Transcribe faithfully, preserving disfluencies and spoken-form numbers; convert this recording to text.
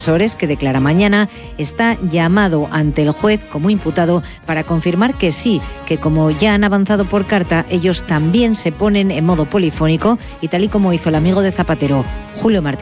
que declara mañana, está llamado ante el juez como imputado para confirmar que sí, que como ya han avanzado por carta, ellos también se ponen en modo polifónico y tal y como hizo el amigo de Zapatero, Julio Martínez.